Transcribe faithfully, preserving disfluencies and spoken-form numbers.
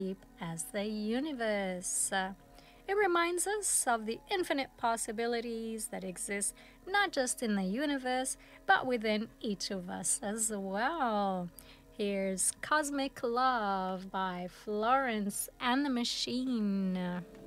as the universe. Uh, It reminds us of the infinite possibilities that exist not just in the universe, but within each of us as well. Here's Cosmic Love by Florence and the Machine.